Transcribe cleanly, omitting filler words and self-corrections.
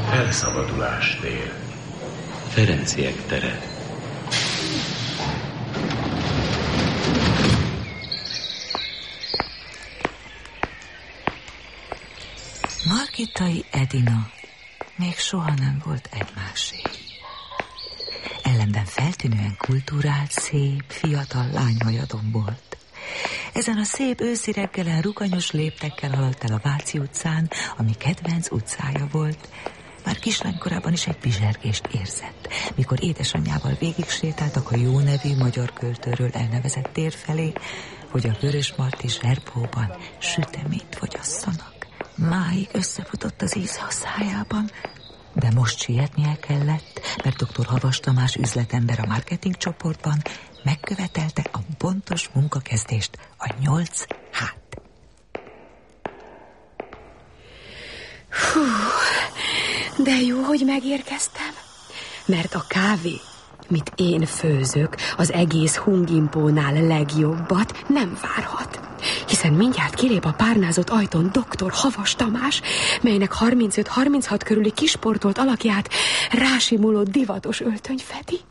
Felszabadulás tér. Ferenciek tere. Margittai Edina még soha nem volt egymásé. Ellenben feltűnően kulturált, szép, fiatal lányhaja dombolt. Ezen a szép őszi reggelen ruganyos léptekkel haladt el a Váci utcán, ami kedvenc utcája volt. Már kislánykorában is egy bizsergést érzett, mikor édesanyjával végig sétáltak a Jó nevű magyar költőről elnevezett tér felé, hogy a Vörösmarty zserbóban süteményt fogyasszanak. Máig összefutott az íze a szájában, de most sietnie kellett, mert dr. Havas Tamás üzletember a marketing csoportban megkövetelte a pontos munkakezdést a 8H-t. Hú, de jó, hogy megérkeztem, mert a kávé, mit én főzök, az egész Hungimpónál legjobbat nem várhat. Hiszen mindjárt kilép a párnázott ajtón dr. Havas Tamás, melynek 35-36 körüli kisportolt alakját rásimuló divatos öltöny fedi.